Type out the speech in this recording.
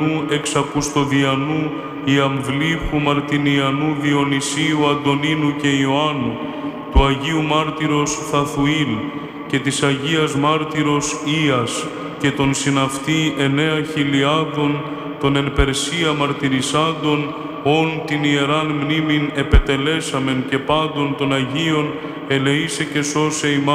εξακουστοδιανού Ιαμβλήχου Μαρτινιανού Διονυσίου Αντωνίνου και Ιωάννου, του Αγίου Μάρτυρος Θαθουήλ και της Αγίας Μάρτυρος Ίας και των συναυτή 9.000 των εν Περσία μαρτυρισάντων, όν την Ιεράν μνήμην επετελέσαμεν και πάντων των Αγίων, ελεήσε και σώσε ημάς.